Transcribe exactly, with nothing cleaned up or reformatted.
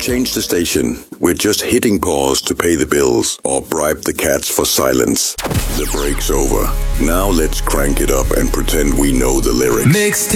Change the station. We're just hitting pause to pay the bills or bribe the cats for silence. The break's over. Now let's crank it up and pretend we know the lyrics. Mixed